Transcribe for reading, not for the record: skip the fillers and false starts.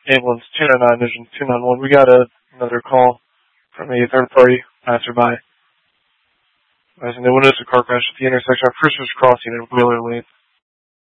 Ambulance 299, Vision 291. We got another call from a third-party passerby. As they witnessed a car crash at the intersection of Christmas Crossing and Wheeler Lane.